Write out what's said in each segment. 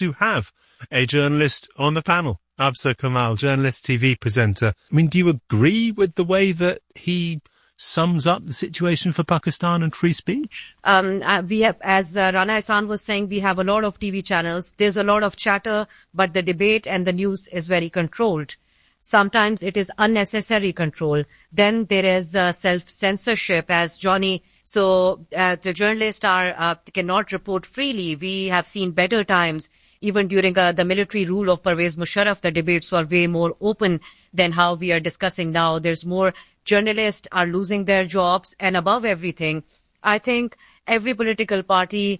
to have a journalist on the panel. Absa Kamal, journalist, TV presenter. I mean, do you agree with the way that he sums up the situation for Pakistan and free speech? We have, as Rana Ehsan was saying, we have a lot of TV channels. There's a lot of chatter, but the debate and the news is very controlled. Sometimes it is unnecessary control. Then there is self-censorship, as Johnny. So the journalists cannot report freely. We have seen better times. Even during the military rule of Pervez Musharraf, the debates were way more open than how we are discussing now. There's more journalists are losing their jobs. And above everything, I think every political party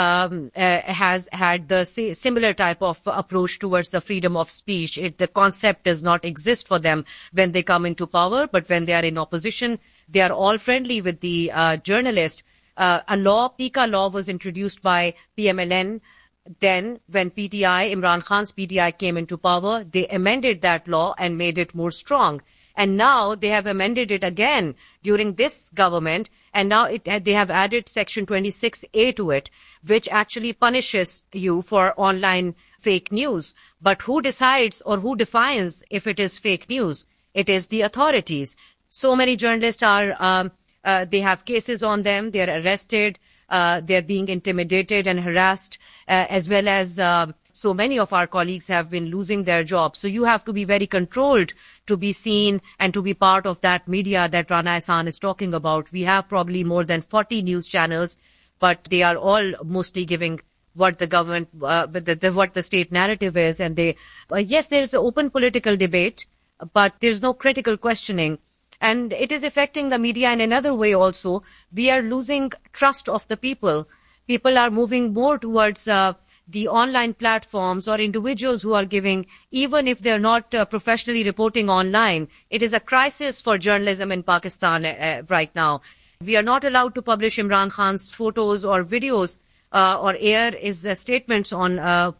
has had the similar type of approach towards the freedom of speech. The concept does not exist for them when they come into power, but when they are in opposition, they are all friendly with the journalist. PICA law was introduced by PMLN. Then when Imran Khan's PTI came into power, they amended that law and made it more strong. And now they have amended it again during this government. And now they have added section 26A to it, which actually punishes you for online fake news. But who decides or who defines if it is fake news? It is the authorities. So many journalists they have cases on them. They are arrested. They're being intimidated and harassed, as well as so many of our colleagues have been losing their jobs. So you have to be very controlled to be seen and to be part of that media that Rana Ehsan is talking about. We have probably more than 40 news channels, but they are all mostly giving what the government, what the state narrative is. And yes, there's an open political debate, but there's no critical questioning. And it is affecting the media in another way also. We are losing trust of the people. People are moving more towards the online platforms or individuals who are giving, even if they're not professionally reporting online. It is a crisis for journalism in Pakistan right now. We are not allowed to publish Imran Khan's photos or videos or air his statements on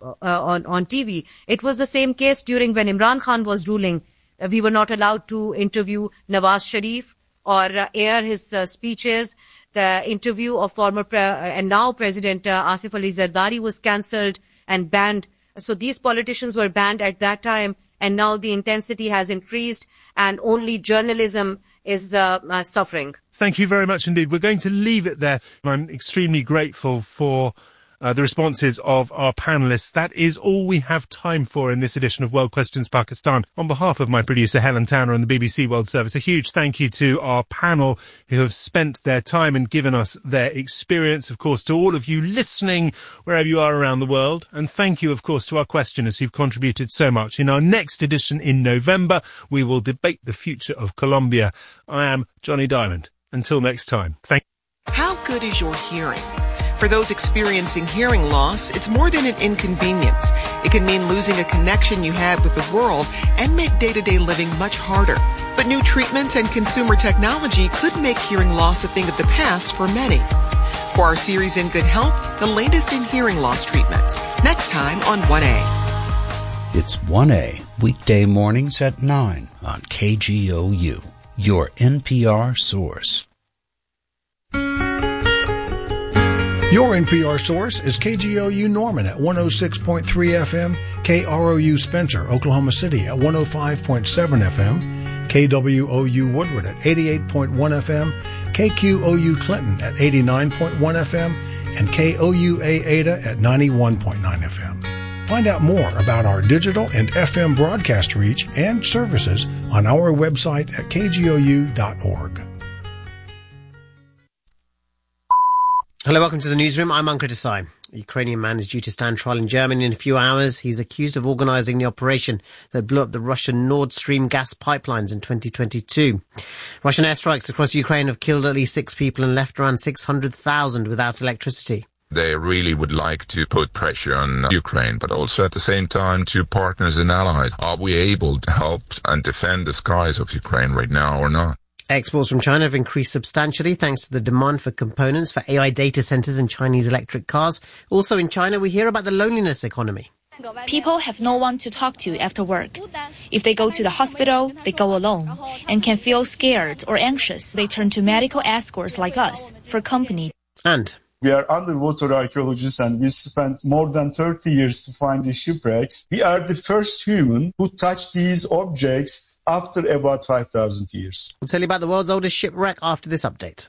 TV. It was the same case during when Imran Khan was ruling. We were not allowed to interview Nawaz Sharif or air his speeches. The interview of former and now President Asif Ali Zardari was cancelled and banned. So these politicians were banned at that time, and now the intensity has increased and only journalism is suffering. Thank you very much indeed. We're going to leave it there. I'm extremely grateful for the responses of our panellists. That is all we have time for in this edition of World Questions Pakistan. On behalf of my producer Helen Tanner and the BBC World Service, a huge thank you to our panel who have spent their time and given us their experience. Of course, to all of you listening wherever you are around the world. And thank you, of course, to our questioners who've contributed so much. In our next edition in November, we will debate the future of Colombia. I am Johnny Diamond. Until next time, thank you. How good is your hearing? For those experiencing hearing loss, it's more than an inconvenience. It can mean losing a connection you had with the world and make day-to-day living much harder. But new treatments and consumer technology could make hearing loss a thing of the past for many. For our series In Good Health, the latest in hearing loss treatments. Next time on 1A. It's 1A, weekday mornings at 9 on KGOU, your NPR source. Your NPR source is KGOU Norman at 106.3 FM, KROU Spencer, Oklahoma City at 105.7 FM, KWOU Woodward at 88.1 FM, KQOU Clinton at 89.1 FM, and KOUA Ada at 91.9 FM. Find out more about our digital and FM broadcast reach and services on our website at kgou.org. Hello, welcome to the newsroom. I'm Ankur Desai. A Ukrainian man is due to stand trial in Germany in a few hours. He's accused of organising the operation that blew up the Russian Nord Stream gas pipelines in 2022. Russian airstrikes across Ukraine have killed at least 6 people and left around 600,000 without electricity. They really would like to put pressure on Ukraine, but also at the same time to partners and allies. Are we able to help and defend the skies of Ukraine right now or not? Exports from China have increased substantially thanks to the demand for components for AI data centers and Chinese electric cars. Also in China, we hear about the loneliness economy. People have no one to talk to after work. If they go to the hospital, they go alone and can feel scared or anxious. They turn to medical escorts like us for company. And We are underwater archaeologists and we spent more than 30 years to find these shipwrecks. We are the first human who touched these objects after about 5,000 years. We'll tell you about the world's oldest shipwreck after this update.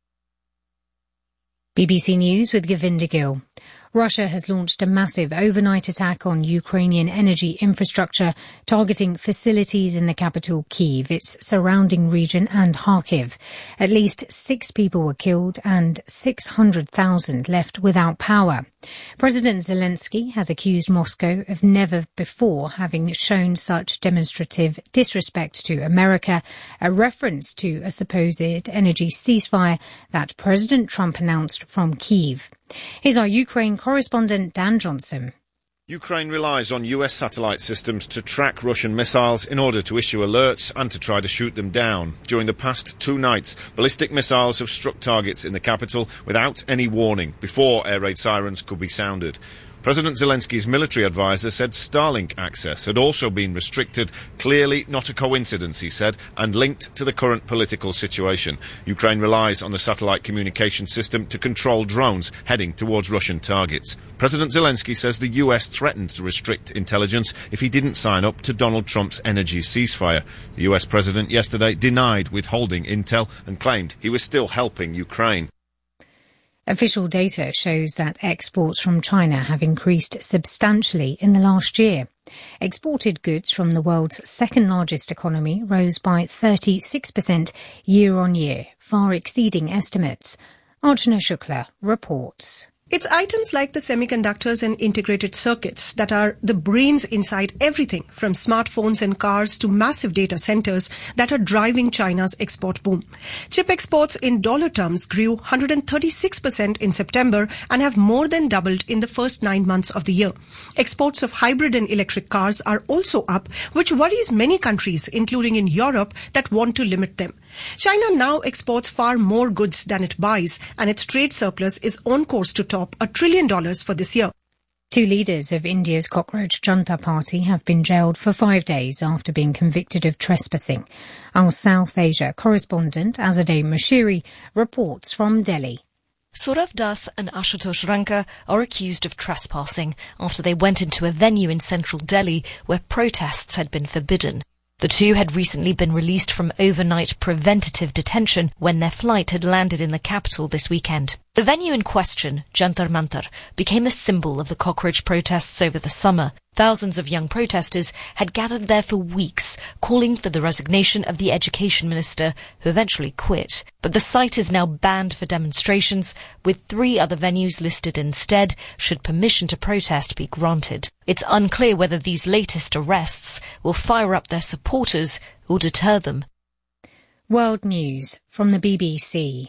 BBC News with Govinda Gill. Russia has launched a massive overnight attack on Ukrainian energy infrastructure, targeting facilities in the capital Kyiv, its surrounding region and Kharkiv. At least 6 people were killed and 600,000 left without power. President Zelensky has accused Moscow of never before having shown such demonstrative disrespect to America, a reference to a supposed energy ceasefire that President Trump announced from Kyiv. Here's our Ukraine correspondent Dan Johnson. Ukraine relies on US satellite systems to track Russian missiles in order to issue alerts and to try to shoot them down. During the past 2 nights, ballistic missiles have struck targets in the capital without any warning before air raid sirens could be sounded. President Zelensky's military advisor said Starlink access had also been restricted. Clearly not a coincidence, he said, and linked to the current political situation. Ukraine relies on the satellite communication system to control drones heading towards Russian targets. President Zelensky says the US threatened to restrict intelligence if he didn't sign up to Donald Trump's energy ceasefire. The US president yesterday denied withholding intel and claimed he was still helping Ukraine. Official data shows that exports from China have increased substantially in the last year. Exported goods from the world's second largest economy rose by 36% year on year, far exceeding estimates. Archana Shukla reports. It's items like the semiconductors and integrated circuits that are the brains inside everything from smartphones and cars to massive data centers that are driving China's export boom. Chip exports in dollar terms grew 136% in September and have more than doubled in the first 9 months of the year. Exports of hybrid and electric cars are also up, which worries many countries, including in Europe, that want to limit them. China now exports far more goods than it buys, and its trade surplus is on course to top $1 trillion for this year. 2 leaders of India's Cockroach Junta Party have been jailed for 5 days after being convicted of trespassing. Our South Asia correspondent Azadeh Mashiri reports from Delhi. Saurav Das and Ashutosh Ranka are accused of trespassing after they went into a venue in central Delhi where protests had been forbidden. The two had recently been released from overnight preventative detention when their flight had landed in the capital this weekend. The venue in question, Jantar Mantar, became a symbol of the cockroach protests over the summer. Thousands of young protesters had gathered there for weeks, calling for the resignation of the education minister, who eventually quit. But the site is now banned for demonstrations, with 3 other venues listed instead, should permission to protest be granted. It's unclear whether these latest arrests will fire up their supporters or deter them. World News from the BBC.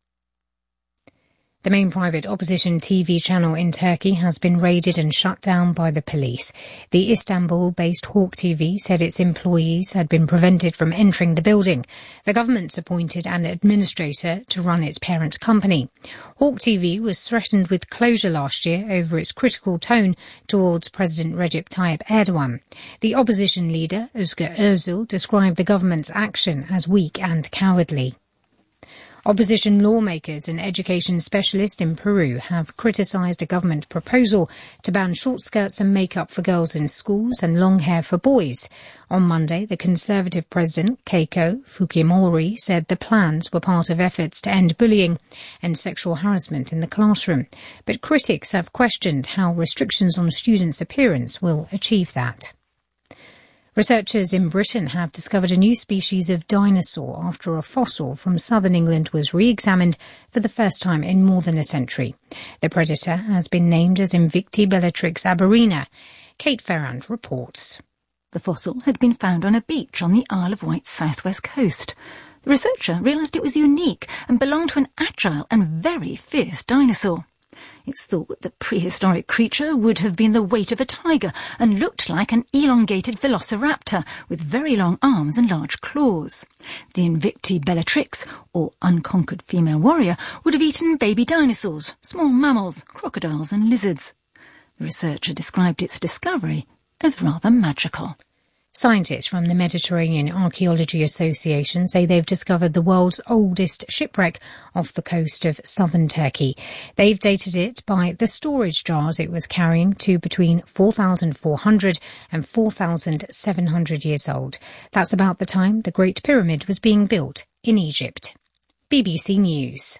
The main private opposition TV channel in Turkey has been raided and shut down by the police. The Istanbul-based Hawk TV said its employees had been prevented from entering the building. The government's appointed an administrator to run its parent company. Hawk TV was threatened with closure last year over its critical tone towards President Recep Tayyip Erdogan. The opposition leader, Özgür Özel, described the government's action as weak and cowardly. Opposition lawmakers and education specialists in Peru have criticised a government proposal to ban short skirts and makeup for girls in schools and long hair for boys. On Monday, the Conservative President, Keiko Fujimori, said the plans were part of efforts to end bullying and sexual harassment in the classroom. But critics have questioned how restrictions on students' appearance will achieve that. Researchers in Britain have discovered a new species of dinosaur after a fossil from southern England was re-examined for the first time in more than a century. The predator has been named as Invicti Bellatrix aberrina. Kate Ferrand reports. The fossil had been found on a beach on the Isle of Wight's southwest coast. The researcher realised it was unique and belonged to an agile and very fierce dinosaur. It's thought the prehistoric creature would have been the weight of a tiger and looked like an elongated velociraptor with very long arms and large claws. The Invicti Bellatrix, or unconquered female warrior, would have eaten baby dinosaurs, small mammals, crocodiles and lizards. The researcher described its discovery as rather magical. Scientists from the Mediterranean Archaeology Association say they've discovered the world's oldest shipwreck off the coast of southern Turkey. They've dated it by the storage jars it was carrying to between 4,400 and 4,700 years old. That's about the time the Great Pyramid was being built in Egypt. BBC News.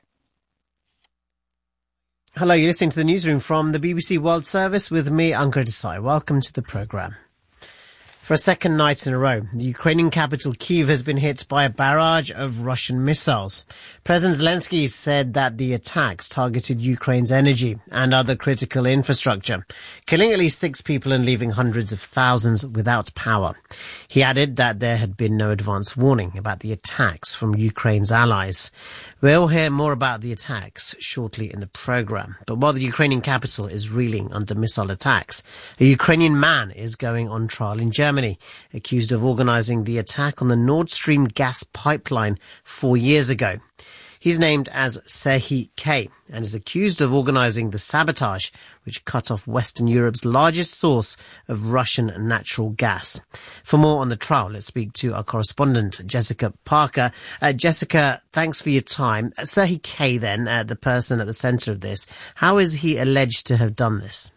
Hello, you're listening to the newsroom from the BBC World Service with me, Ankur Desai. Welcome to the programme. For a second night in a row, the Ukrainian capital Kyiv has been hit by a barrage of Russian missiles. President Zelensky said that the attacks targeted Ukraine's energy and other critical infrastructure, killing at least 6 people and leaving hundreds of thousands without power. He added that there had been no advance warning about the attacks from Ukraine's allies. We'll hear more about the attacks shortly in the programme. But while the Ukrainian capital is reeling under missile attacks, a Ukrainian man is going on trial in Germany, accused of organising the attack on the Nord Stream gas pipeline 4 years ago. He's named as Serhiy K. and is accused of organising the sabotage which cut off Western Europe's largest source of Russian natural gas. For more on the trial, let's speak to our correspondent, Jessica Parker. Jessica, thanks for your time. Serhiy K, then, the person at the centre of this, how is he alleged to have done this?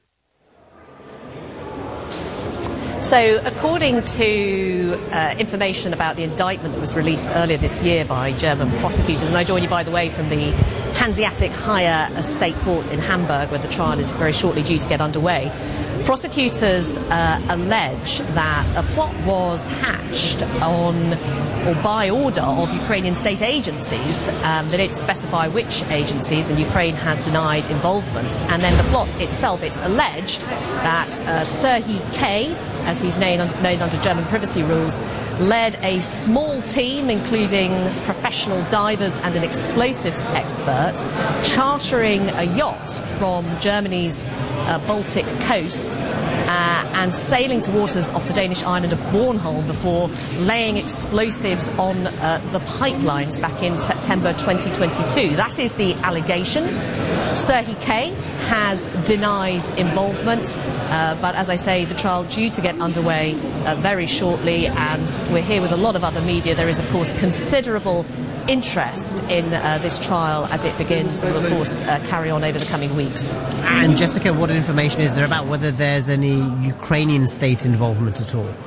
So, according to information about the indictment that was released earlier this year by German prosecutors, and I join you, by the way, from the Hanseatic Higher State Court in Hamburg, where the trial is very shortly due to get underway, prosecutors allege that a plot was hatched on or by order of Ukrainian state agencies. They don't specify which agencies, and Ukraine has denied involvement. And then the plot itself, it's alleged that Serhiy K, as he's known under German privacy rules, led a small team, including professional divers and an explosives expert, chartering a yacht from Germany's Baltic coast and sailing to waters off the Danish island of Bornholm before laying explosives on the pipelines back in September 2022. That is the allegation. Serhiy K has denied involvement, but as I say, the trial due to get underway very shortly, and we're here with a lot of other media. There is, of course, considerable interest in this trial as it begins and will, of course, carry on over the coming weeks. And Jessica, what information is there about whether there's any Ukrainian state involvement at all?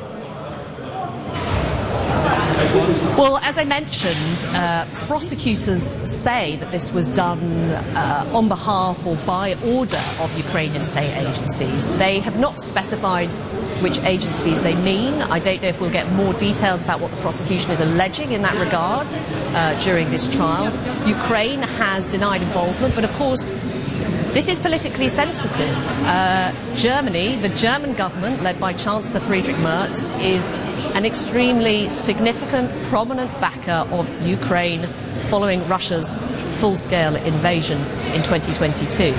Well, as I mentioned, prosecutors say that this was done on behalf or by order of Ukrainian state agencies. They have not specified which agencies they mean. I don't know if we'll get more details about what the prosecution is alleging in that regard during this trial. Ukraine has denied involvement, but of course, this is politically sensitive. Germany, the German government, led by Chancellor Friedrich Merz, is an extremely significant, prominent backer of Ukraine following Russia's full-scale invasion in 2022.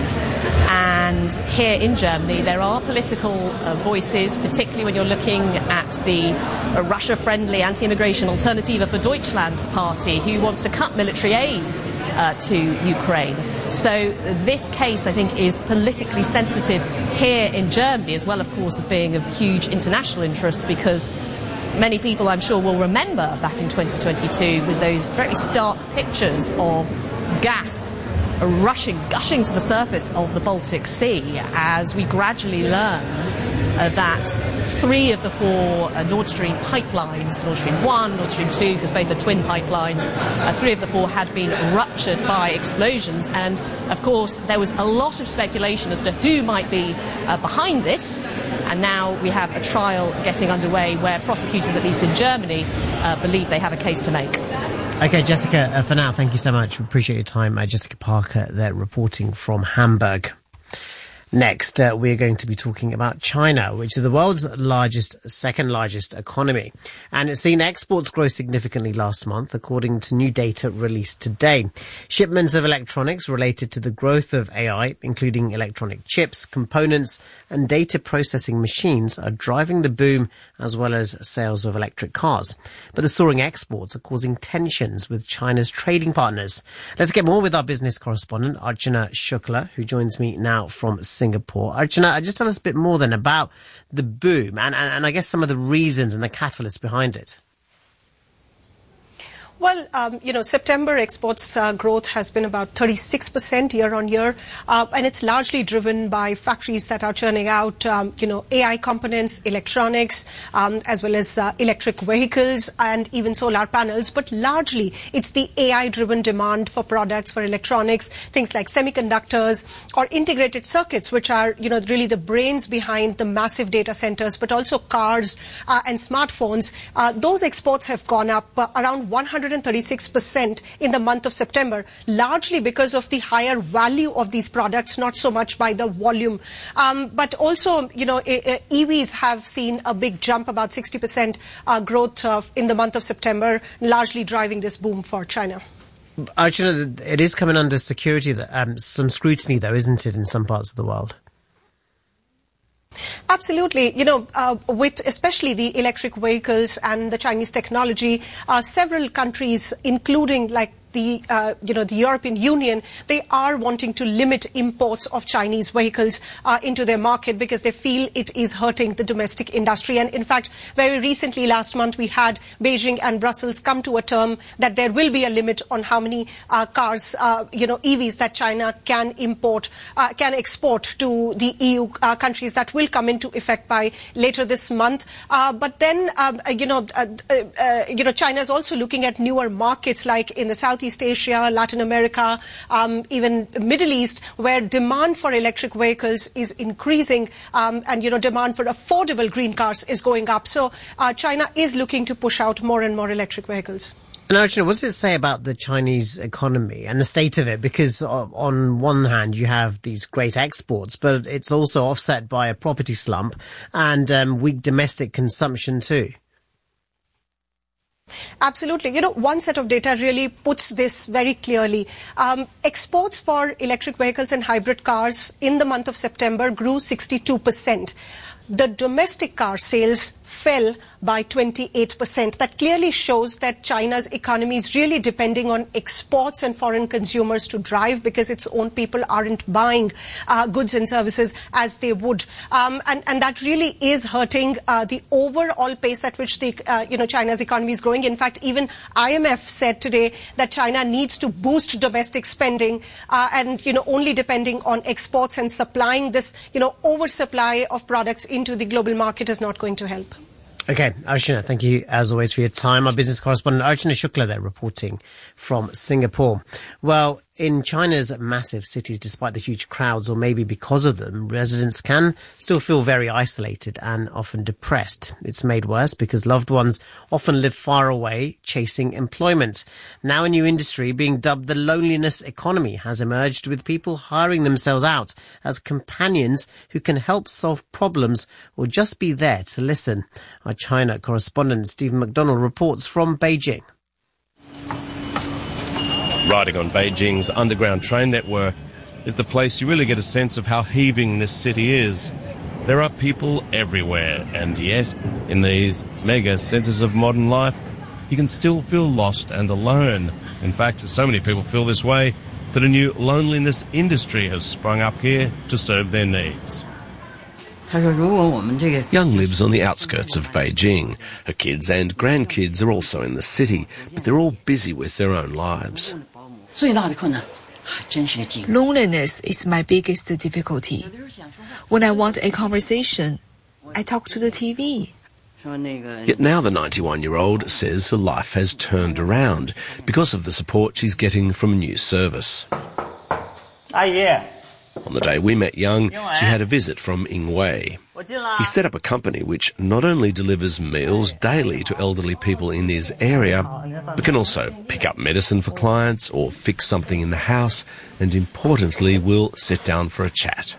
And here in Germany, there are political voices, particularly when you're looking at the Russia-friendly anti-immigration Alternative für Deutschland party, who want to cut military aid to Ukraine. So this case, I think, is politically sensitive here in Germany, as well, of course, as being of huge international interest, because many people, I'm sure, will remember back in 2022 with those very stark pictures of gas gushing to the surface of the Baltic Sea, as we gradually learned that 3 of the 4 Nord Stream pipelines, Nord Stream 1, Nord Stream 2, because both are twin pipelines, 3 of the 4 had been ruptured by explosions. And, of course, there was a lot of speculation as to who might be behind this. And now we have a trial getting underway where prosecutors, at least in Germany, believe they have a case to make. Okay, Jessica, for now, thank you so much. We appreciate your time. Jessica Parker there reporting from Hamburg. Next, we're going to be talking about China, which is the world's second largest economy. And it's seen exports grow significantly last month, according to new data released today. Shipments of electronics related to the growth of AI, including electronic chips, components, and data processing machines, are driving the boom, as well as sales of electric cars. But the soaring exports are causing tensions with China's trading partners. Let's get more with our business correspondent, Archana Shukla, who joins me now from Singapore. Archana, just tell us a bit more then about the boom and I guess some of the reasons and the catalysts behind it. Well, September exports growth has been about 36% year on year, and it's largely driven by factories that are churning out, AI components, electronics, as well as electric vehicles and even solar panels. But largely, it's the AI-driven demand for products, for electronics, things like semiconductors or integrated circuits, which are, really the brains behind the massive data centers, but also cars and smartphones. Those exports have gone up around 136% in the month of September, largely because of the higher value of these products, not so much by the volume. But also, EVs have seen a big jump, about 60% growth in the month of September, largely driving this boom for China. Archana, it is coming under security, some scrutiny though, isn't it, in some parts of the world? Absolutely. With especially the electric vehicles and the Chinese technology, several countries, including like the European Union, they are wanting to limit imports of Chinese vehicles into their market because they feel it is hurting the domestic industry. And in fact, very recently, last month, we had Beijing and Brussels come to a term that there will be a limit on how many cars, EVs that China can export to the EU countries. That will come into effect by later this month. But then, China is also looking at newer markets like in the Southeast Asia, Latin America, even Middle East, where demand for electric vehicles is increasing, and demand for affordable green cars is going up. So China is looking to push out more and more electric vehicles. And Archana, what does it say about the Chinese economy and the state of it? Because on one hand, you have these great exports, but it's also offset by a property slump and weak domestic consumption too. Absolutely. One set of data really puts this very clearly. Exports for electric vehicles and hybrid cars in the month of September grew 62%. The domestic car sales fell by 28%. That clearly shows that China's economy is really depending on exports and foreign consumers to drive because its own people aren't buying goods and services as they would. And that really is hurting the overall pace at which China's economy is growing. In fact, even IMF said today that China needs to boost domestic spending and, only depending on exports and supplying this, oversupply of products into the global market is not going to help. Okay, Archana, thank you as always for your time. Our business correspondent Archana Shukla there reporting from Singapore. Well, in China's massive cities, despite the huge crowds, or maybe because of them, residents can still feel very isolated and often depressed. It's made worse because loved ones often live far away, chasing employment. Now a new industry being dubbed the loneliness economy has emerged, with people hiring themselves out as companions who can help solve problems or just be there to listen. Our China correspondent Stephen McDonald reports from Beijing. Riding on Beijing's underground train network is the place you really get a sense of how heaving this city is. There are people everywhere, and yes, in these mega centres of modern life, you can still feel lost and alone. In fact, so many people feel this way that a new loneliness industry has sprung up here to serve their needs. Young lives on the outskirts of Beijing. Her kids and grandkids are also in the city, but they're all busy with their own lives. Loneliness is my biggest difficulty. When I want a conversation, I talk to the TV. Yet now the 91-year-old says her life has turned around because of the support she's getting from a new service. On the day we met Young, she had a visit from Ying Wei. He set up a company which not only delivers meals daily to elderly people in his area, but can also pick up medicine for clients or fix something in the house, and importantly, will sit down for a chat.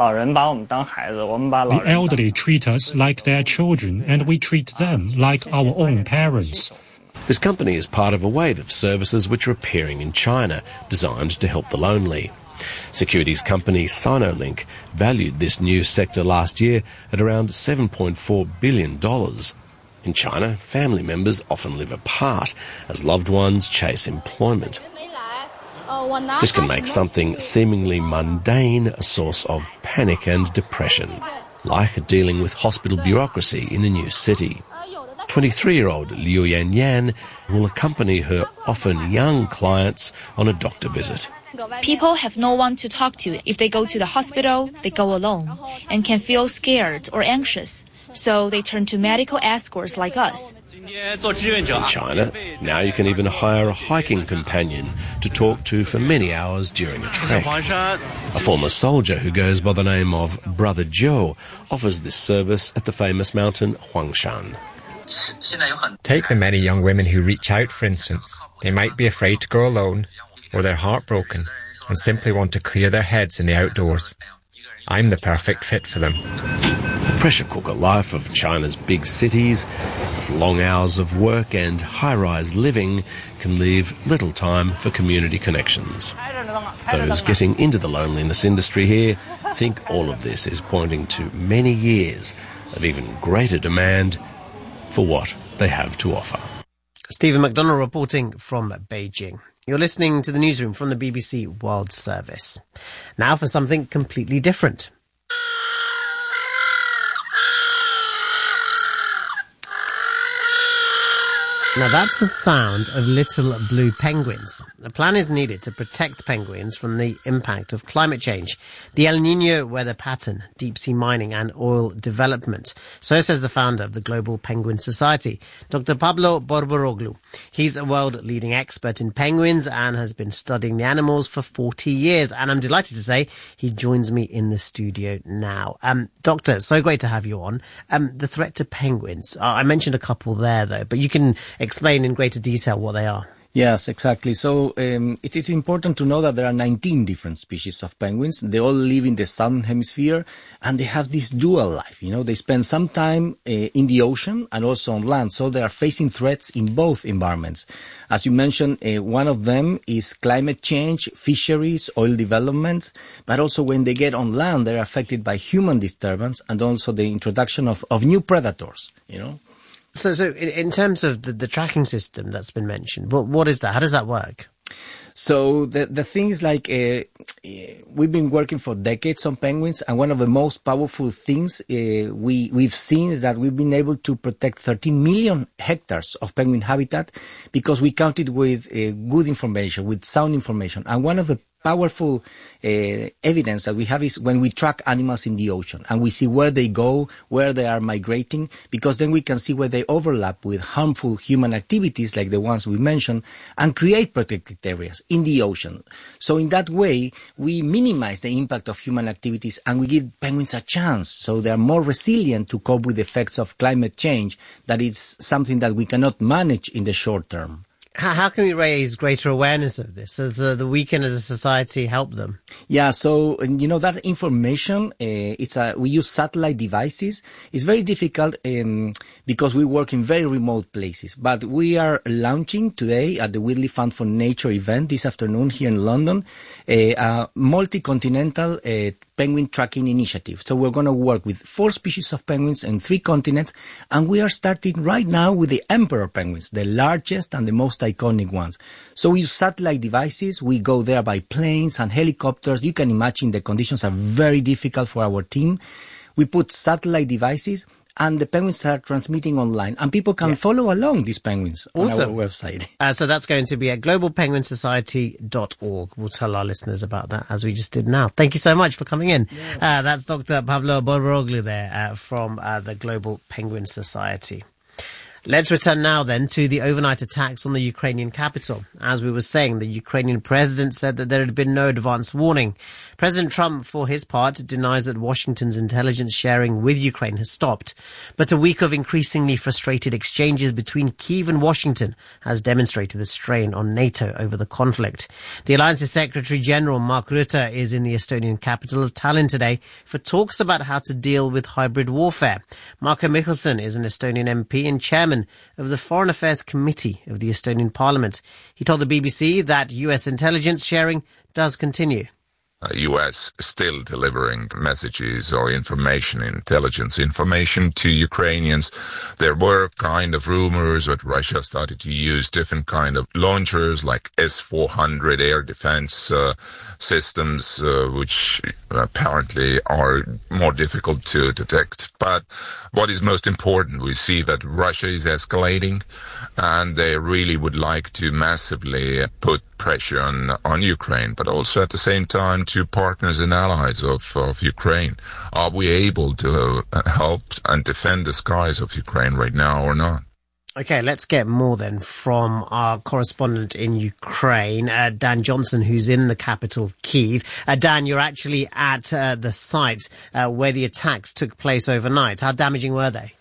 The elderly treat us like their children, and we treat them like our own parents. This company is part of a wave of services which are appearing in China, designed to help the lonely. Securities company Sinolink valued this new sector last year at around $7.4 billion. In China, family members often live apart as loved ones chase employment. This can make something seemingly mundane a source of panic and depression, like dealing with hospital bureaucracy in a new city. 23-year-old Liu Yan will accompany her often young clients on a doctor visit. People have no one to talk to. If they go to the hospital, they go alone and can feel scared or anxious. So they turn to medical escorts like us. In China, now you can even hire a hiking companion to talk to for many hours during a trek. A former soldier who goes by the name of Brother Joe offers this service at the famous mountain Huangshan. Take the many young women who reach out, for instance. They might be afraid to go alone, or they're heartbroken and simply want to clear their heads in the outdoors. I'm the perfect fit for them. The pressure cooker life of China's big cities, with long hours of work and high-rise living, can leave little time for community connections. Those getting into the loneliness industry here think all of this is pointing to many years of even greater demand for what they have to offer. Stephen McDonald reporting from Beijing. You're listening to the newsroom from the BBC World Service. Now for something completely different. Now that's the sound of little blue penguins. A plan is needed to protect penguins from the impact of climate change, the El Niño weather pattern, deep sea mining and oil development. So says the founder of the Global Penguin Society, Dr. Pablo Borboroglu. He's a world-leading expert in penguins and has been studying the animals for 40 years. And I'm delighted to say he joins me in the studio now. Doctor, so great to have you on. The threat to penguins, I mentioned a couple there though, but you can explain in greater detail what they are. Yes, exactly. So it is important to know that there are 19 different species of penguins. They all live in the southern hemisphere, and they have this dual life. You know, they spend some time in the ocean and also on land, so they are facing threats in both environments. As you mentioned, one of them is climate change, fisheries, oil development, but also when they get on land, they're affected by human disturbance and also the introduction of new predators, you know. So in terms of the tracking system that's been mentioned, what is that? How does that work? So the thing is like, we've been working for decades on penguins, and one of the most powerful things we've seen is that we've been able to protect 13 million hectares of penguin habitat because we counted with good information, with sound information. And one of the powerful evidence that we have is when we track animals in the ocean and we see where they go, where they are migrating, because then we can see where they overlap with harmful human activities like the ones we mentioned and create protected areas in the ocean. So in that way, we minimize the impact of human activities and we give penguins a chance so they are more resilient to cope with the effects of climate change. That is something that we cannot manage in the short term. How can we raise greater awareness of this? As we can, as a society, help them? Yeah, so, you know, that information, we use satellite devices. It's very difficult because we work in very remote places. But we are launching today at the Whitley Fund for Nature event this afternoon here in London, a multi-continental penguin tracking initiative. So we're going to work with 4 species of penguins in 3 continents, and we are starting right now with the emperor penguins, the largest and the most iconic ones. So we use satellite devices. We go there by planes and helicopters. You can imagine the conditions are very difficult for our team. We put satellite devices, and the penguins are transmitting online, and people can follow along these penguins on our website. So that's going to be at globalpenguinsociety.org. We'll tell our listeners about that as we just did now. Thank you so much for coming in. That's Dr. Pablo Borboroglu there from the Global Penguin Society. Let's return now then to the overnight attacks on the Ukrainian capital. As we were saying, the Ukrainian president said that there had been no advance warning. President Trump, for his part, denies that Washington's intelligence sharing with Ukraine has stopped. But a week of increasingly frustrated exchanges between Kyiv and Washington has demonstrated the strain on NATO over the conflict. The Alliance's Secretary General Mark Rutte is in the Estonian capital of Tallinn today for talks about how to deal with hybrid warfare. Marko Mihkelson is an Estonian MP and chairman of the Foreign Affairs Committee of the Estonian Parliament. He told the BBC that US intelligence sharing does continue. US still delivering messages or information, intelligence information to Ukrainians. There were kind of rumors that Russia started to use different kind of launchers like S-400 air defense systems, which apparently are more difficult to detect. But what is most important, we see that Russia is escalating, and they really would like to massively put pressure on Ukraine, but also at the same time to partners and allies of Ukraine. Are we able to help and defend the skies of Ukraine right now or not? Okay, let's get more then from our correspondent in Ukraine, Dan Johnson, who's in the capital, Kyiv. Dan, you're actually at the site where the attacks took place overnight. How damaging were they?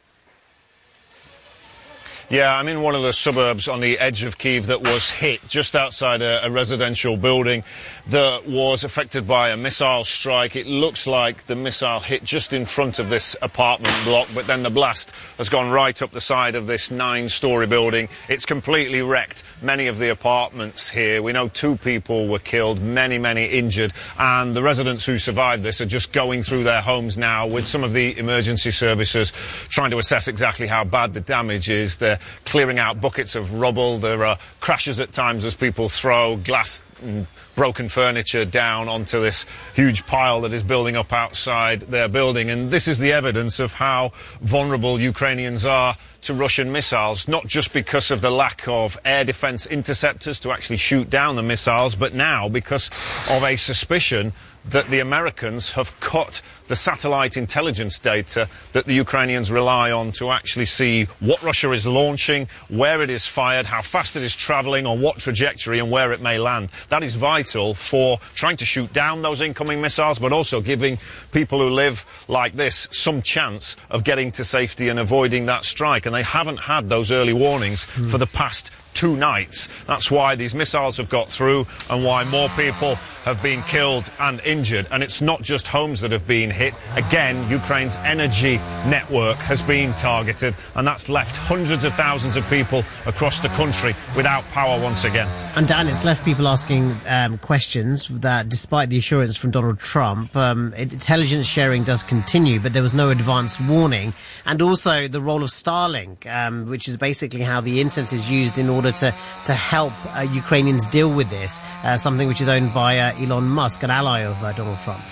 Yeah, I'm in one of the suburbs on the edge of Kyiv that was hit just outside a residential building that was affected by a missile strike. It looks like the missile hit just in front of this apartment block, but then the blast has gone right up the side of this 9-story building. It's completely wrecked many of the apartments here. We know 2 people were killed, many injured, and the residents who survived this are just going through their homes now with some of the emergency services trying to assess exactly how bad the damage is. They're clearing out buckets of rubble. There are crashes at times as people throw glass and broken furniture down onto this huge pile that is building up outside their building. And this is the evidence of how vulnerable Ukrainians are to Russian missiles, not just because of the lack of air defense interceptors to actually shoot down the missiles, but now because of a suspicion that the Americans have cut the satellite intelligence data that the Ukrainians rely on to actually see what Russia is launching, where it is fired, how fast it is travelling, on what trajectory and where it may land. That is vital for trying to shoot down those incoming missiles, but also giving people who live like this some chance of getting to safety and avoiding that strike. And they haven't had those early warnings for the past 2 nights. That's why these missiles have got through and why more people have been killed and injured. And it's not just homes that have been hit. Again, Ukraine's energy network has been targeted, and that's left hundreds of thousands of people across the country without power once again. And Dan, it's left people asking questions that, despite the assurance from Donald Trump, intelligence sharing does continue, but there was no advance warning. And also the role of Starlink, which is basically how the internet is used in order to help Ukrainians deal with this, something which is owned by Elon Musk, an ally of Donald Trump.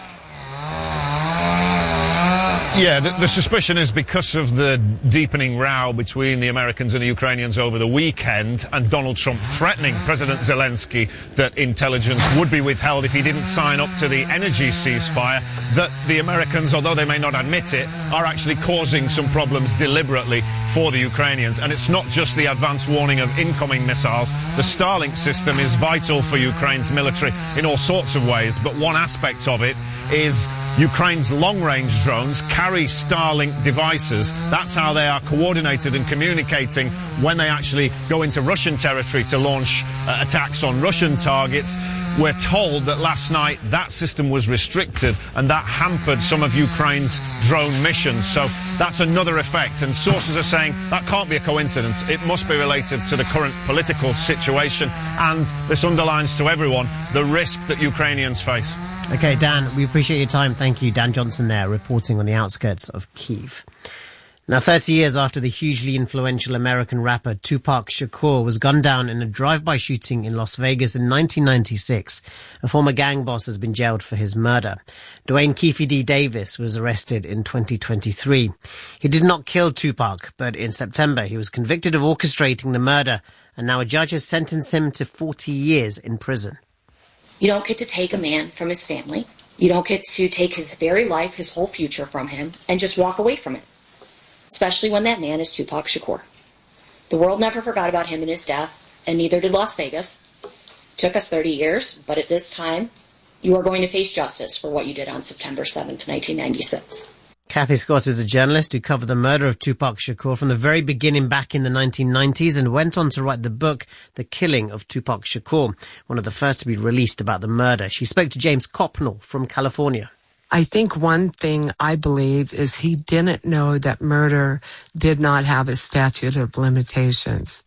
Yeah, the suspicion is because of the deepening row between the Americans and the Ukrainians over the weekend, and Donald Trump threatening President Zelensky that intelligence would be withheld if he didn't sign up to the energy ceasefire, that the Americans, although they may not admit it, are actually causing some problems deliberately for the Ukrainians. And it's not just the advance warning of incoming missiles. The Starlink system is vital for Ukraine's military in all sorts of ways, but one aspect of it is Ukraine's long-range drones carry Starlink devices. That's how they are coordinated and communicating when they actually go into Russian territory to launch attacks on Russian targets. We're told that last night that system was restricted and that hampered some of Ukraine's drone missions. So that's another effect. And sources are saying that can't be a coincidence. It must be related to the current political situation. And this underlines to everyone the risk that Ukrainians face. Okay, Dan, we appreciate your time. Thank you. Dan Johnson there, reporting on the outskirts of Kyiv. Now, 30 years after the hugely influential American rapper Tupac Shakur was gunned down in a drive-by shooting in Las Vegas in 1996, a former gang boss has been jailed for his murder. Dwayne Keefe D. Davis was arrested in 2023. He did not kill Tupac, but in September he was convicted of orchestrating the murder, and now a judge has sentenced him to 40 years in prison. You don't get to take a man from his family. You don't get to take his very life, his whole future from him, and just walk away from it. Especially when that man is Tupac Shakur. The world never forgot about him and his death, and neither did Las Vegas. It took us 30 years, but at this time, you are going to face justice for what you did on September 7th, 1996. Kathy Scott is a journalist who covered the murder of Tupac Shakur from the very beginning back in the 1990s and went on to write the book, The Killing of Tupac Shakur, one of the first to be released about the murder. She spoke to James Copnell from California. I think one thing I believe is he didn't know that murder did not have a statute of limitations.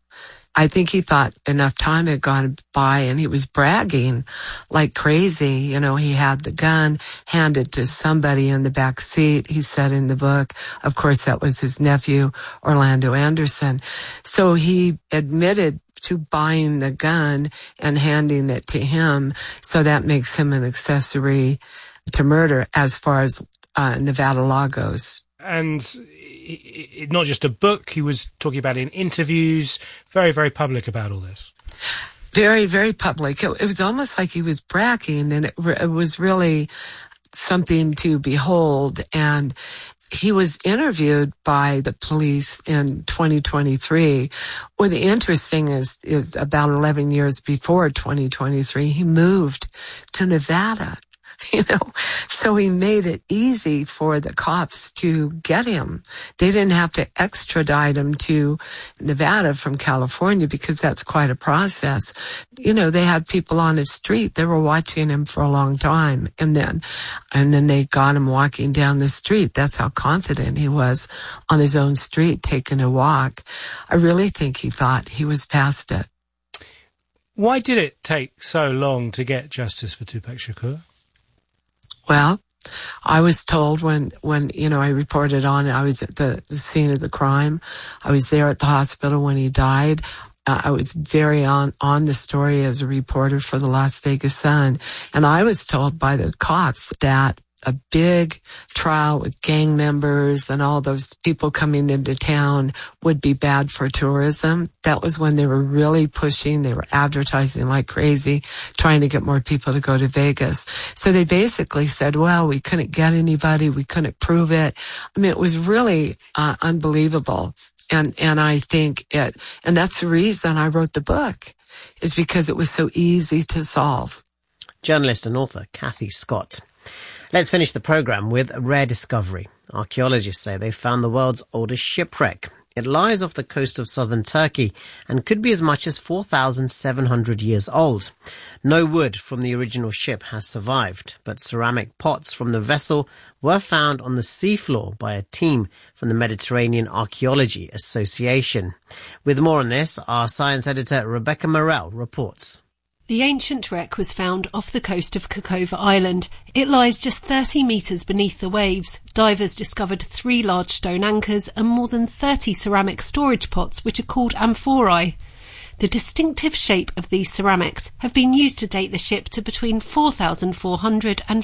I think he thought enough time had gone by and he was bragging like crazy. You know, he had the gun handed to somebody in the back seat, he said in the book. Of course, that was his nephew, Orlando Anderson. So he admitted to buying the gun and handing it to him. So that makes him an accessory to murder as far as Nevada law goes. And not just a book, he was talking about in interviews, very, very public about all this. Very, very public. It was almost like he was bragging, and it was really something to behold. And he was interviewed by the police in 2023. Well, the interesting is about 11 years before 2023, he moved to Nevada. You know, so he made it easy for the cops to get him. They didn't have to extradite him to Nevada from California because that's quite a process. You know, they had people on his street. They were watching him for a long time. And then they got him walking down the street. That's how confident he was on his own street, taking a walk. I really think he thought he was past it. Why did it take so long to get justice for Tupac Shakur? Well, I was told when you know, I reported on it, I was at the scene of the crime. I was there at the hospital when he died. I was very on the story as a reporter for the Las Vegas Sun. And I was told by the cops that a big trial with gang members and all those people coming into town would be bad for tourism. That was when they were really pushing. They were advertising like crazy, trying to get more people to go to Vegas. So they basically said, well, we couldn't get anybody. We couldn't prove it. I mean, it was really unbelievable. And I think and that's the reason I wrote the book, is because it was so easy to solve. Journalist and author Kathy Scott. Let's finish the programme with a rare discovery. Archaeologists say they found the world's oldest shipwreck. It lies off the coast of southern Turkey and could be as much as 4,700 years old. No wood from the original ship has survived, but ceramic pots from the vessel were found on the seafloor by a team from the Mediterranean Archaeology Association. With more on this, our science editor Rebecca Morell reports. The ancient wreck was found off the coast of Kokova Island. It lies just 30 metres beneath the waves. Divers discovered 3 large stone anchors and more than 30 ceramic storage pots, which are called amphorae. The distinctive shape of these ceramics have been used to date the ship to between 4,400 and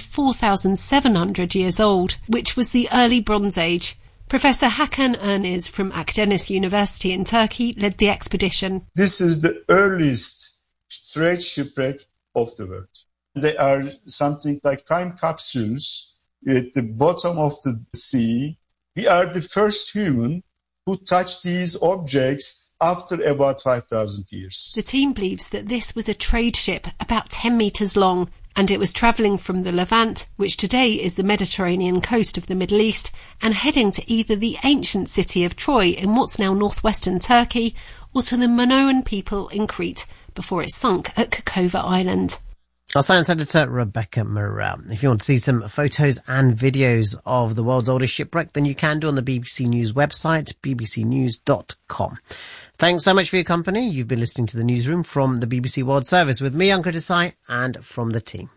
4,700 years old, which was the early Bronze Age. Professor Hakan Erniz from Akdeniz University in Turkey led the expedition. This is the earliest trade shipwreck of the world. They are something like time capsules at the bottom of the sea. We are the first human who touched these objects after about 5,000 years. The team believes that this was a trade ship about 10 metres long, and it was travelling from the Levant, which today is the Mediterranean coast of the Middle East, and heading to either the ancient city of Troy in what's now northwestern Turkey, or to the Minoan people in Crete, before it sunk at Kokova Island. Our science editor, Rebecca Morell. If you want to see some photos and videos of the world's oldest shipwreck, then you can do on the BBC News website, bbcnews.com. Thanks so much for your company. You've been listening to The Newsroom from the BBC World Service with me, Ankur Desai, and from the team.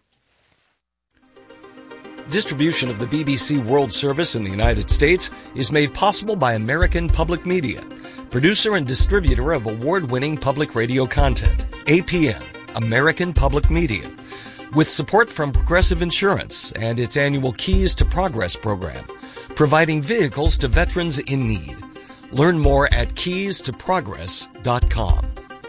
Distribution of the BBC World Service in the United States is made possible by American Public Media, producer and distributor of award-winning public radio content. APM, American Public Media, with support from Progressive Insurance and its annual Keys to Progress program, providing vehicles to veterans in need. Learn more at keystoprogress.com.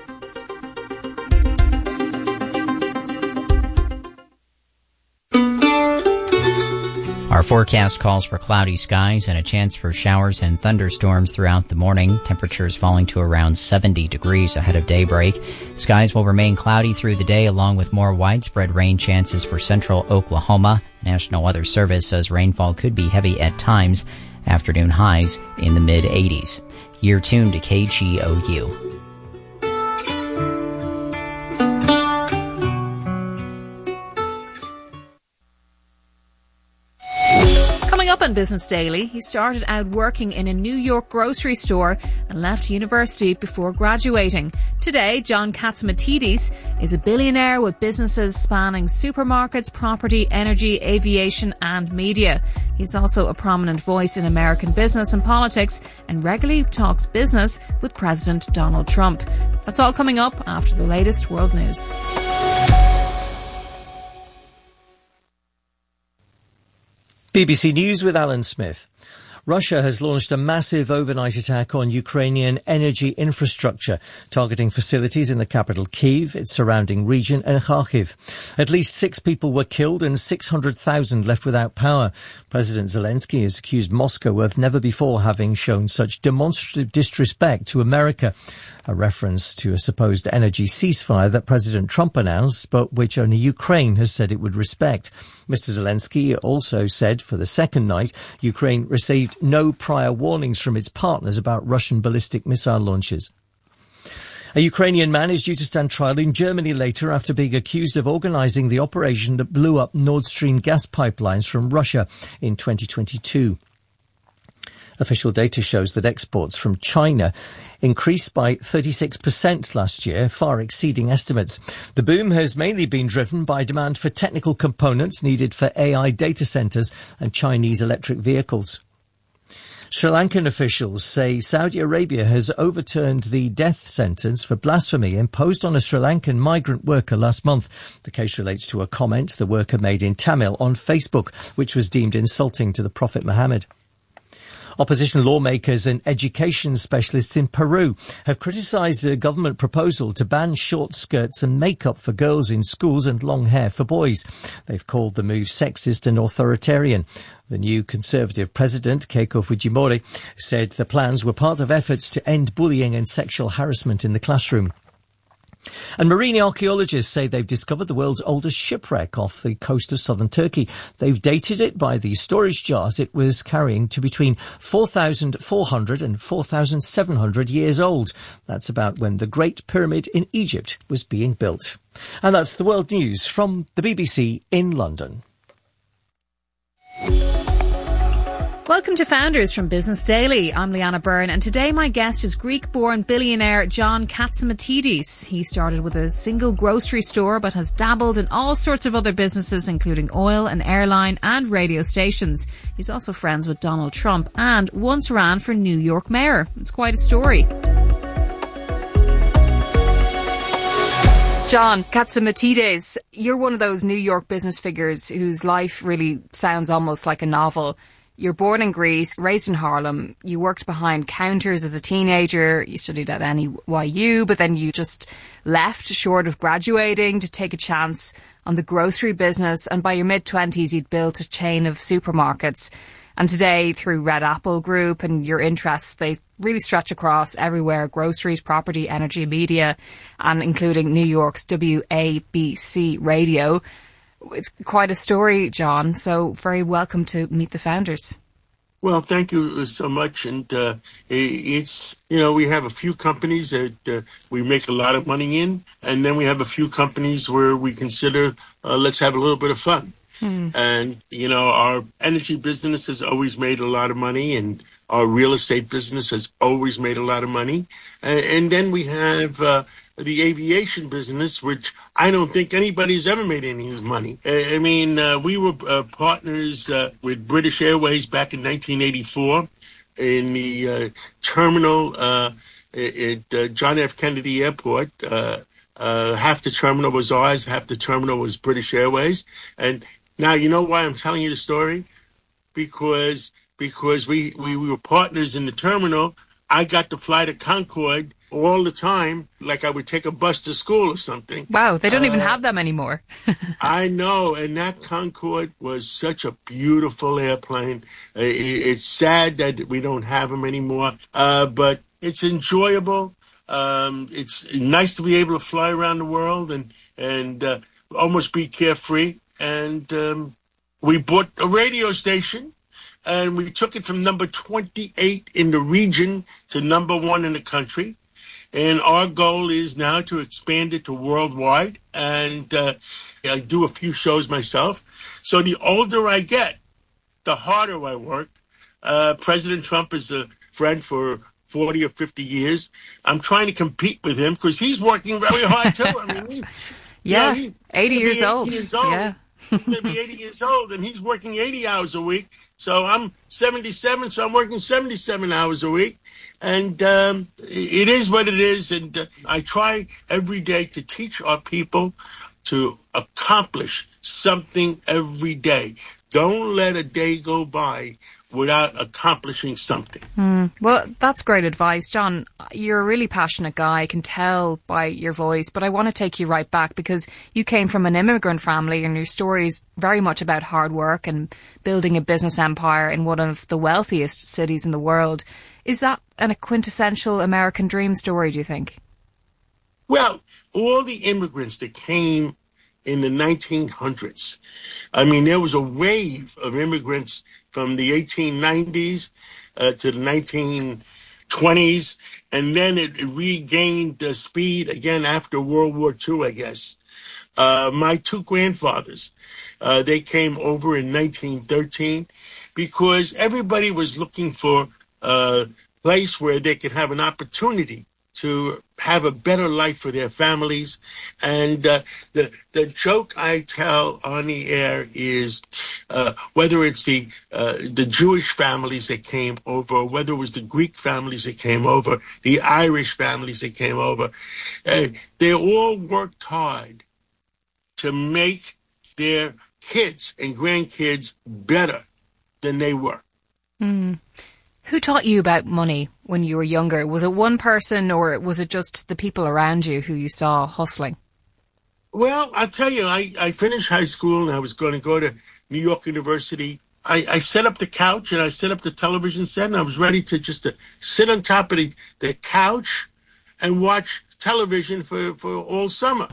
Our forecast calls for cloudy skies and a chance for showers and thunderstorms throughout the morning. Temperatures falling to around 70 degrees ahead of daybreak. Skies will remain cloudy through the day, along with more widespread rain chances for central Oklahoma. National Weather Service says rainfall could be heavy at times. Afternoon highs in the mid-80s. You're tuned to KGOU. up on Business Daily. He started out working in a New York grocery store and left university before graduating. Today, John Catsimatidis is a billionaire with businesses spanning supermarkets, property, energy, aviation and media. He's also a prominent voice in American business and politics and regularly talks business with President Donald Trump. That's all coming up after the latest world news. BBC News with Alan Smith. Russia has launched a massive overnight attack on Ukrainian energy infrastructure, targeting facilities in the capital Kyiv, its surrounding region and Kharkiv. At least 6 people were killed and 600,000 left without power. President Zelensky has accused Moscow of never before having shown such demonstrative disrespect to America, a reference to a supposed energy ceasefire that President Trump announced, but which only Ukraine has said it would respect. Mr. Zelensky also said for the second night Ukraine received no prior warnings from its partners about Russian ballistic missile launches. A Ukrainian man is due to stand trial in Germany later after being accused of organising the operation that blew up Nord Stream gas pipelines from Russia in 2022. Official data shows that exports from China increased by 36% last year, far exceeding estimates. The boom has mainly been driven by demand for technical components needed for AI data centres and Chinese electric vehicles. Sri Lankan officials say Saudi Arabia has overturned the death sentence for blasphemy imposed on a Sri Lankan migrant worker last month. The case relates to a comment the worker made in Tamil on Facebook, which was deemed insulting to the Prophet Muhammad. Opposition lawmakers and education specialists in Peru have criticised the government proposal to ban short skirts and makeup for girls in schools and long hair for boys. They've called the move sexist and authoritarian. The new Conservative president, Keiko Fujimori, said the plans were part of efforts to end bullying and sexual harassment in the classroom. And marine archaeologists say they've discovered the world's oldest shipwreck off the coast of southern Turkey. They've dated it by the storage jars it was carrying to between 4,400 and 4,700 years old. That's about when the Great Pyramid in Egypt was being built. And that's the world news from the BBC in London. Welcome to Founders from Business Daily. I'm Leanna Byrne, and today my guest is Greek-born billionaire John Catsimatidis. He started with a single grocery store but has dabbled in all sorts of other businesses, including oil, an airline and radio stations. He's also friends with Donald Trump and once ran for New York mayor. It's quite a story. John Catsimatidis, you're one of those New York business figures whose life really sounds almost like a novel. You're born in Greece, raised in Harlem. You worked behind counters as a teenager. You studied at NYU, but then you just left short of graduating to take a chance on the grocery business. And by your mid-20s, you'd built a chain of supermarkets. And today, through Red Apple Group and your interests, they really stretch across everywhere: groceries, property, energy, media, and including New York's WABC radio. It's quite a story, John, so very welcome to Meet the Founders. Well, thank you so much. And it's, we have a few companies that we make a lot of money in, and then we have a few companies where we consider, let's have a little bit of fun. And, our energy business has always made a lot of money, and our real estate business has always made a lot of money. And then we have the aviation business, which I don't think anybody's ever made any money. We were partners with British Airways back in 1984 in the terminal at John F. Kennedy Airport. Half the terminal was ours, half the terminal was British Airways. And now you know why I'm telling you the story? Because we were partners in the terminal. I got to fly to Concorde all the time, like I would take a bus to school or something. Wow, they don't even have them anymore. I know, and that Concorde was such a beautiful airplane. It's sad that we don't have them anymore, but it's enjoyable. It's nice to be able to fly around the world and almost be carefree. And we bought a radio station, and we took it from number 28 in the region to number 1 in the country. And our goal is now to expand it to worldwide. And I do a few shows myself. So the older I get, the harder I work. President Trump is a friend for 40 or 50 years. I'm trying to compete with him because he's working very hard too. I mean, he's 80 years old. Yeah. He's going to be 80 years old, and he's working 80 hours a week. So I'm 77, so I'm working 77 hours a week. And it is what it is. And I try every day to teach our people to accomplish something every day. Don't let a day go by without accomplishing something. Well, that's great advice. John, you're a really passionate guy. I can tell by your voice, but I want to take you right back because you came from an immigrant family and your story is very much about hard work and building a business empire in one of the wealthiest cities in the world. Is that a quintessential American dream story, do you think? Well, all the immigrants that came in the 1900s, I mean, there was a wave of immigrants from the 1890s to the 1920s, and then it regained speed again after World War II, I guess. My two grandfathers, they came over in 1913 because everybody was looking for a place where they could have an opportunity to have a better life for their families. And the joke I tell on the air is whether it's the Jewish families that came over, whether it was the Greek families that came over, the Irish families that came over, they all worked hard to make their kids and grandkids better than they were. Who taught you about money when you were younger? Was it one person or was it just the people around you who you saw hustling? Well, I'll tell you, I finished high school and I was going to go to New York University. I set up the couch and I set up the television set and I was ready to just sit on top of the couch and watch television for all summer.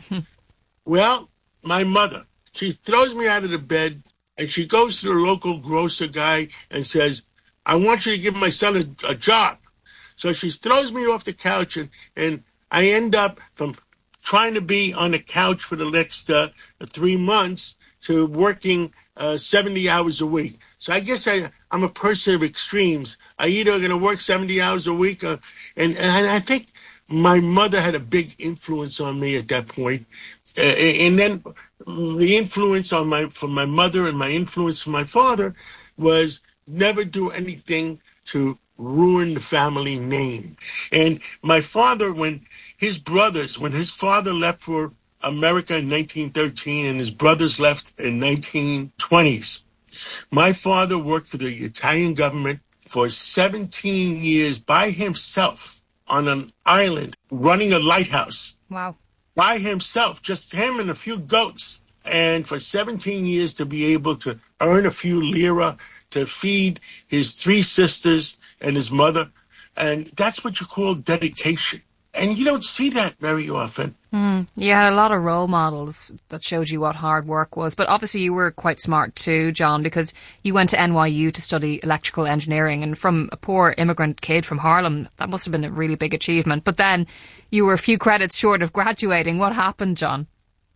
Well, my mother, she throws me out of the bed and she goes to the local grocer guy and says, I want you to give my son a job. So she throws me off the couch, and I end up from trying to be on the couch for the next 3 months to working 70 hours a week. So I guess I'm a person of extremes. I either going to work 70 hours a week, and I think my mother had a big influence on me at that point. And then the influence from my mother and my influence from my father was never do anything to ruin the family name. And my father, when his father left for America in 1913 and his brothers left in 1920s, my father worked for the Italian government for 17 years by himself on an island running a lighthouse. Wow. By himself, just him and a few goats. And for 17 years to be able to earn a few lira to feed his 3 sisters and his mother. And that's what you call dedication. And you don't see that very often. You had a lot of role models that showed you what hard work was. But obviously you were quite smart too, John, because you went to NYU to study electrical engineering. And from a poor immigrant kid from Harlem, that must have been a really big achievement. But then you were a few credits short of graduating. What happened, John?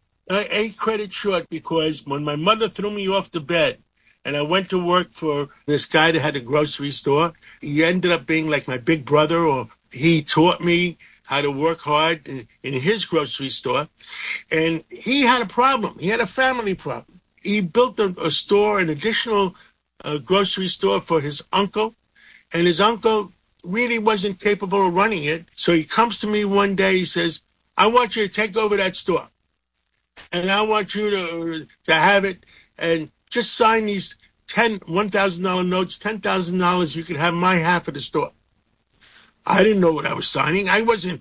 8 credits short because when my mother threw me off the bed, and I went to work for this guy that had a grocery store. He ended up being like my big brother, or he taught me how to work hard in his grocery store. And he had a problem. He had a family problem. He built a store, an additional grocery store for his uncle. And his uncle really wasn't capable of running it. So he comes to me one day, he says, I want you to take over that store. And I want you to have it and just sign these $1,000 notes, $10,000, you could have my half of the store. I didn't know what I was signing. I wasn't,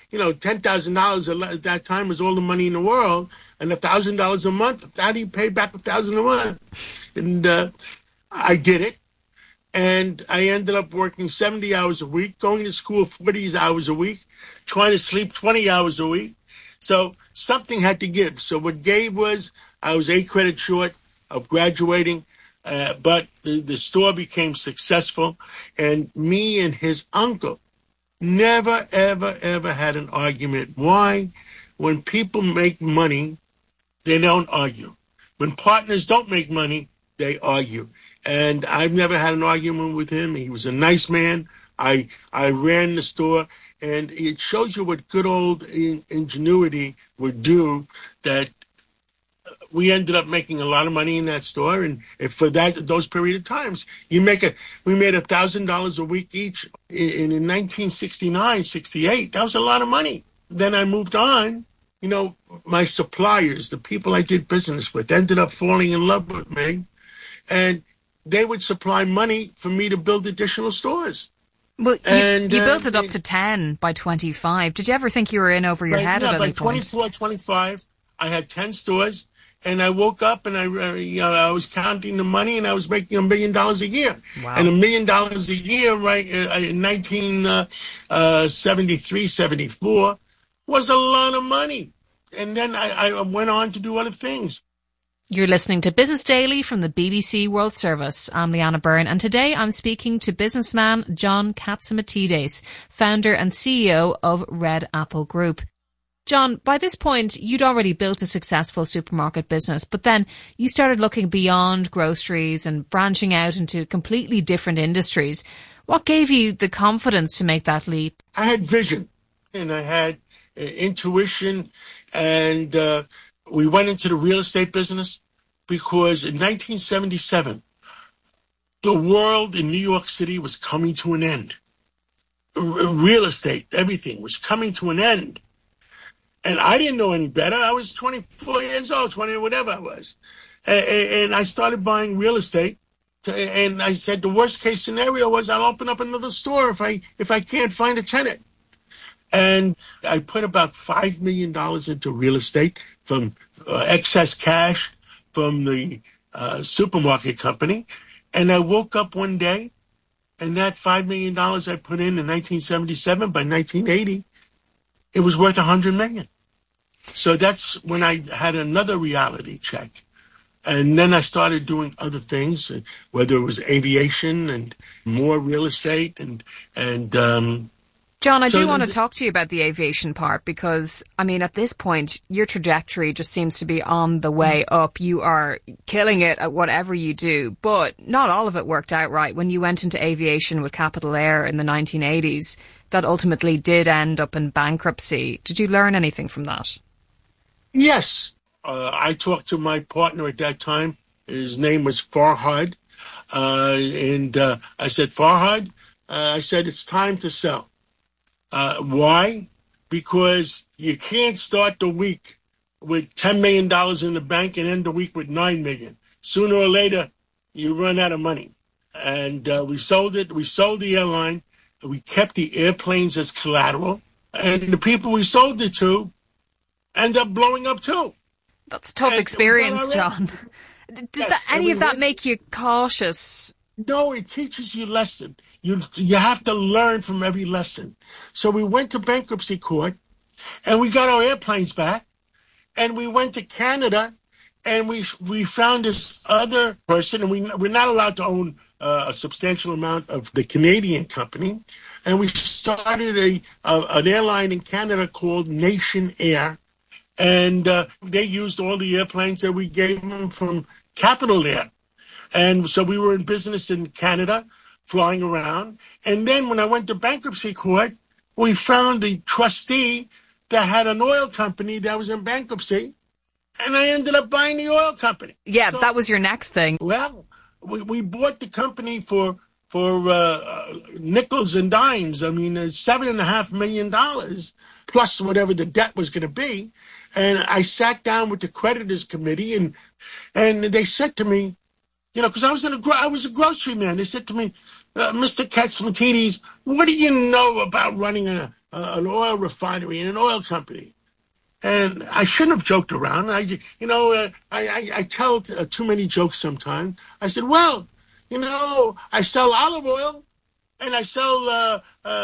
$10,000 at that time was all the money in the world, and $1,000 a month, how do you pay back $1,000 a month? And I did it, and I ended up working 70 hours a week, going to school 40 hours a week, trying to sleep 20 hours a week. So something had to give. So what gave was I was 8 credits short of graduating, but the store became successful, and me and his uncle never, ever, ever had an argument. Why? When people make money, they don't argue. When partners don't make money, they argue. And I've never had an argument with him. He was a nice man. I ran the store, and it shows you what good old ingenuity would do, that we ended up making a lot of money in that store. And for those period of times, we made $1,000 a week each. In 1969, 68, that was a lot of money. Then I moved on. You know, my suppliers, the people I did business with, ended up falling in love with me, and they would supply money for me to build additional stores. Well, you built it up to 10 by 25. Did you ever think you were in over your head at any point? By 24, 25, I had 10 stores, and I woke up and I was counting the money, and I was making $1 million a year. Wow. And $1 million a year, right, in 1973, 74, was a lot of money. And then I went on to do other things. You're listening to Business Daily from the BBC World Service. I'm Leanna Byrne, and today I'm speaking to businessman John Catsimatidis, founder and CEO of Red Apple Group. John, by this point, you'd already built a successful supermarket business, but then you started looking beyond groceries and branching out into completely different industries. What gave you the confidence to make that leap? I had vision, and I had intuition, and we went into the real estate business because in 1977, the world in New York City was coming to an end. Real estate, everything was coming to an end. And I didn't know any better. I was 24 years old, 20, whatever I was. And I started buying real estate. And I said the worst case scenario was I'll open up another store if I can't find a tenant. And I put about $5 million into real estate from excess cash from the supermarket company. And I woke up one day, and that $5 million I put in 1977, by 1980, it was worth $100 million. So that's when I had another reality check. And then I started doing other things, whether it was aviation and more real estate and John, I do want to talk to you about the aviation part because, I mean, at this point, your trajectory just seems to be on the way up. You are killing it at whatever you do, but not all of it worked out right. When you went into aviation with Capital Air in the 1980s, that ultimately did end up in bankruptcy. Did you learn anything from that? Yes. I talked to my partner at that time. His name was Farhad. And I said, Farhad, I said, it's time to sell. Why? Because you can't start the week with $10 million in the bank and end the week with $9 million. Sooner or later, you run out of money. And we sold it. We sold the airline. We kept the airplanes as collateral. And the people we sold it to end up blowing up too. That's a tough experience, John. Did any of that make you cautious? No, it teaches you a lesson. You have to learn from every lesson. So we went to bankruptcy court, and we got our airplanes back, and we went to Canada, and we found this other person, and we're not allowed to own a substantial amount of the Canadian company, and we started an airline in Canada called Nation Air, and they used all the airplanes that we gave them from Capital Air. And so we were in business in Canada, flying around. And then when I went to bankruptcy court, we found the trustee that had an oil company that was in bankruptcy. And I ended up buying the oil company. Yeah, so, that was your next thing. Well, we bought the company for nickels and dimes. I mean, $7.5 million, plus whatever the debt was going to be. And I sat down with the creditors committee, and they said to me, you know, because I was a grocery man. They said to me, Mr. Catsimatidis, what do you know about running an oil refinery and an oil company? And I shouldn't have joked around. I tell too many jokes sometimes. I said, well, you know, I sell olive oil and I sell,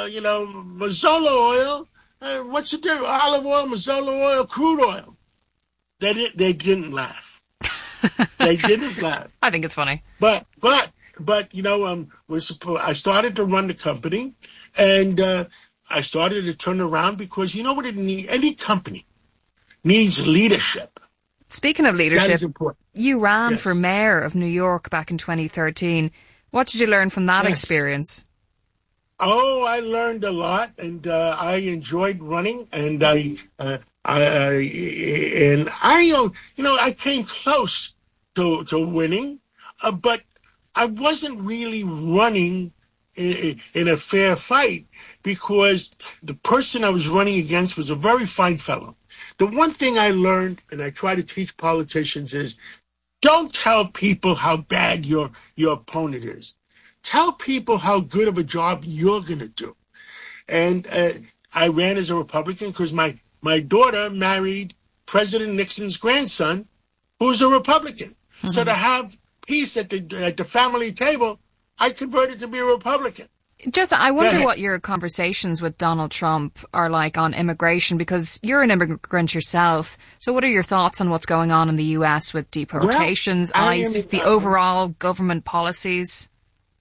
Mazola oil. What's the difference? Olive oil, Mazola oil, crude oil. They didn't laugh. They didn't laugh. I think it's funny. But you know, I started to run the company, and I started to turn around because you know what it needs? Any company needs leadership. Speaking of leadership, that is important. You ran for mayor of New York back in 2013. What did you learn from that experience? Oh, I learned a lot, and I enjoyed running, and I came close to winning, but I wasn't really running in a fair fight because the person I was running against was a very fine fellow. The one thing I learned, and I try to teach politicians, is don't tell people how bad your opponent is. Tell people how good of a job you're going to do. And I ran as a Republican because my daughter married President Nixon's grandson, who's a Republican. Mm-hmm. So to have peace at the family table, I converted to be a Republican. I wonder what your conversations with Donald Trump are like on immigration, because you're an immigrant yourself. So what are your thoughts on what's going on in the US with deportations, ICE, the overall government policies?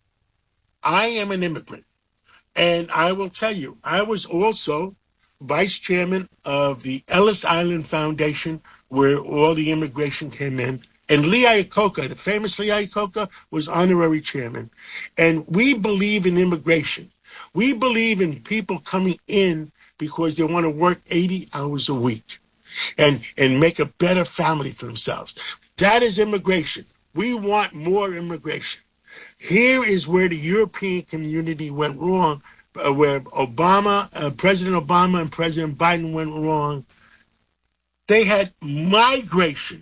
I am an immigrant. And I will tell you, I was also vice chairman of the Ellis Island Foundation, where all the immigration came in. And Lee Iacocca, the famous Lee Iacocca, was honorary chairman. And we believe in immigration. We believe in people coming in because they want to work 80 hours a week and make a better family for themselves. That is immigration. We want more immigration. Here is where the European community went wrong, where President Obama and President Biden went wrong. They had migration.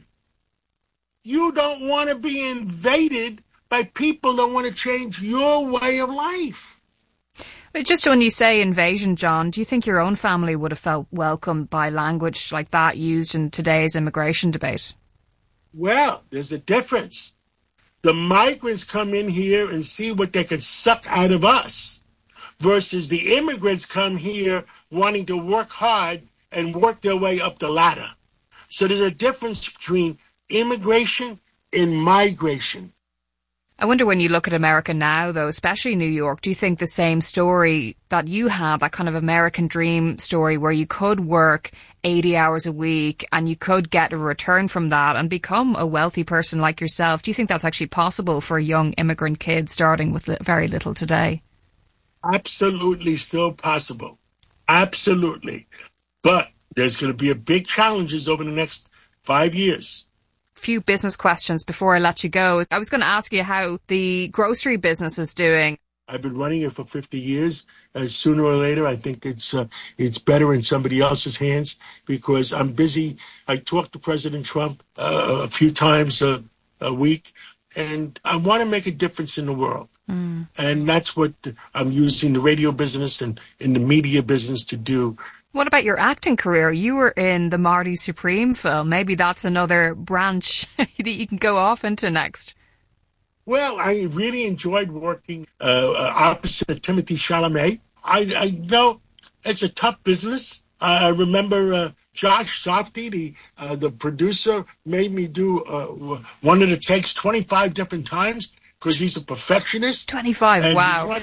You don't want to be invaded by people that want to change your way of life. But just when you say invasion, John, do you think your own family would have felt welcomed by language like that used in today's immigration debate? Well, there's a difference. The migrants come in here and see what they can suck out of us versus the immigrants come here wanting to work hard and work their way up the ladder. So there's a difference between immigration and migration. I wonder, when you look at America now, though, especially New York, do you think the same story that you had, that kind of American dream story where you could work 80 hours a week and you could get a return from that and become a wealthy person like yourself, do you think that's actually possible for a young immigrant kid starting with very little today? Absolutely still possible. Absolutely. But there's going to be a big challenges over the next 5 years. Few business questions before I let you go. I was going to ask you how the grocery business is doing. I've been running it for 50 years. Sooner or later, I think it's better in somebody else's hands because I'm busy. I talk to President Trump a few times a week, and I want to make a difference in the world. Mm. And that's what I'm using the radio business and in the media business to do. What about your acting career? You were in the Marty Supreme film. Maybe that's another branch that you can go off into next. Well, I really enjoyed working opposite Timothy Chalamet. I know it's a tough business. I remember Josh Softy, the producer, made me do one of the takes 25 different times because he's a perfectionist. 25, and wow.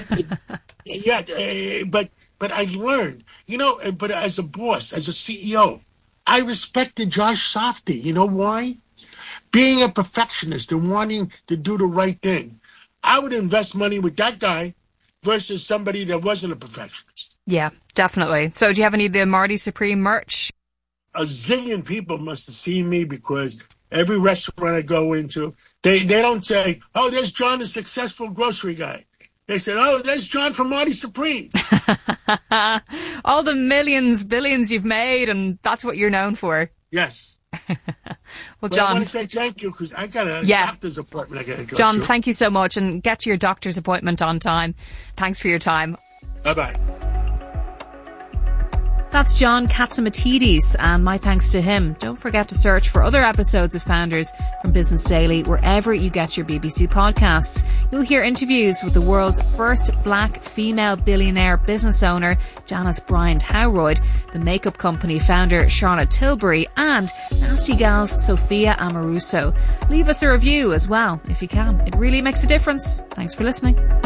But I learned, but as a boss, as a CEO, I respected Josh Softy. You know why? Being a perfectionist and wanting to do the right thing. I would invest money with that guy versus somebody that wasn't a perfectionist. Yeah, definitely. So do you have any of the Marty Supreme merch? A zillion people must have seen me because every restaurant I go into, they don't say, oh, there's John, the successful grocery guy. They said, oh, there's John from Marty Supreme. All the millions, billions you've made, and that's what you're known for. Yes. Well, John, I want to say thank you because I got a doctor's appointment I got to go to. John, thank you so much, and get to your doctor's appointment on time. Thanks for your time. Bye-bye. That's John Catsimatidis, and my thanks to him. Don't forget to search for other episodes of Founders from Business Daily wherever you get your BBC podcasts. You'll hear interviews with the world's first black female billionaire business owner, Janice Bryant Howroyd, the makeup company founder, Charlotte Tilbury, and Nasty Gal's Sophia Amoruso. Leave us a review as well, if you can. It really makes a difference. Thanks for listening.